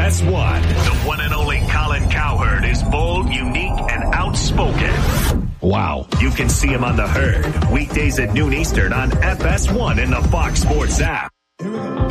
FS1. The one and only Colin Cowherd is bold, unique, and outspoken. Wow. You can see him on The Herd, weekdays at noon Eastern on FS1 and the Fox Sports app.